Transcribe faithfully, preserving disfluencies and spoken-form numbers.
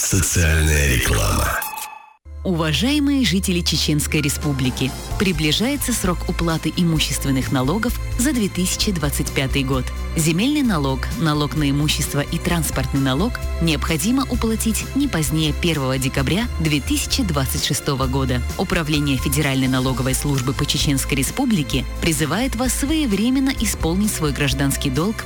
Социальная реклама. Уважаемые жители Чеченской Республики, приближается срок уплаты имущественных налогов за две тысячи двадцать пятый год. Земельный налог, налог на имущество и транспортный налог необходимо уплатить не позднее первого декабря две тысячи двадцать шестого года. Управление Федеральной налоговой службы по Чеченской Республике призывает вас своевременно исполнить свой гражданский долг